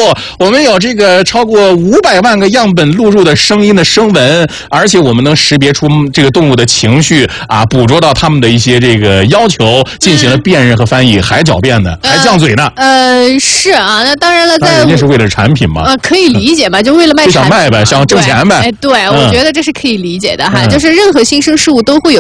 我们有这个超过500万个样本录入的声音的声纹，而且我们能识别出这个动物的情绪啊，捕捉到它们的一些这个要求，进行了辨认和翻译，还狡辩呢，还犟嘴呢。 是啊，那当然了， 人家是为了产品嘛， 可以理解吧，就为了卖产品， 就想卖呗，想挣钱呗。 对，我觉得这是可以理解的哈，就是任何新生事物都会有